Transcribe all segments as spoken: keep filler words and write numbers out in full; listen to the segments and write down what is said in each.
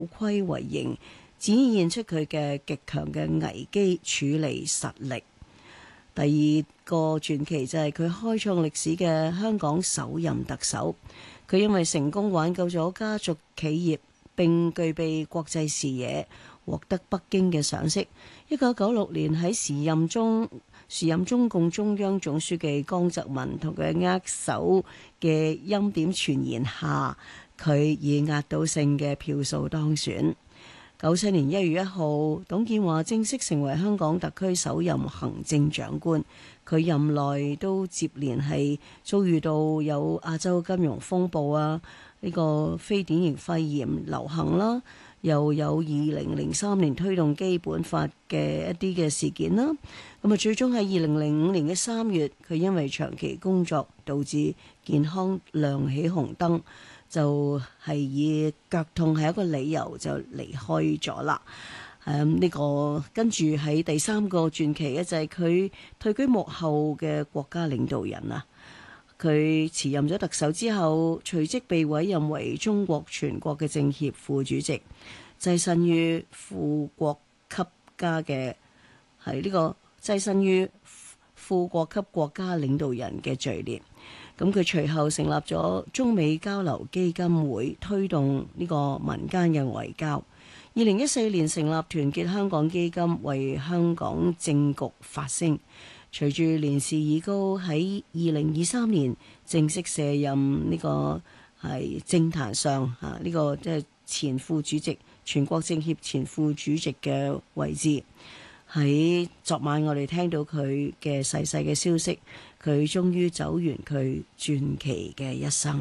盔為營，展現出佢嘅極強嘅危機處理實力。第二個傳奇就係佢開創歷史嘅香港首任特首，佢因為成功挽救咗家族企業並具備國際視野，獲得北京嘅賞識。一九九六年喺時任中時任中共中央總書記江澤民同佢握手嘅欽點傳言下，佢以壓倒性嘅票數當選。九七年一月一號，董建華正式成為香港特區首任行政長官。佢任內都接連係遭遇到有亞洲金融風暴啊，呢個非典型肺炎流行啦，又有二零零三年推動基本法嘅一啲嘅事件啦。咁啊，最終喺二零零五年嘅三月，佢因為長期工作導致健康亮起紅燈，就係以腳痛係一個理由就離開咗啦。誒、嗯、呢、這個跟住喺第三個傳奇咧，就係佢退居幕後嘅國家領導人啊。佢辭任咗特首之後，隨即被委任為中國全國嘅政協副主席，躋身於副國級家嘅係呢個躋身於副國級國家領導人嘅序列。咁佢隨後成立咗中美交流基金會，推動呢個民間嘅外交。二零一四年成立團結香港基金，為香港政局發聲。隨住年事已高，喺二零二三年正式卸任呢個係政壇上啊呢個即係前副主席、全國政協前副主席嘅位置。喺昨晚我哋聽到佢嘅逝世嘅消息，佢終於走完佢傳奇嘅一生。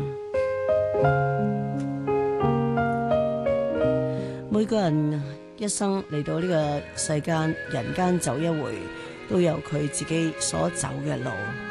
每個人一生嚟到呢個世間人間走一回，都有佢自己所走嘅路。